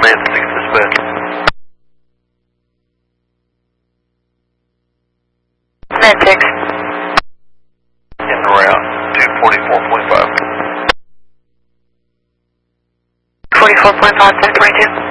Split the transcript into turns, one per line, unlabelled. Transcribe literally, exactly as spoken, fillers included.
man, six dispatch.
Man six.
En route, two forty-four point five.
forty-four point five, ten twenty-two.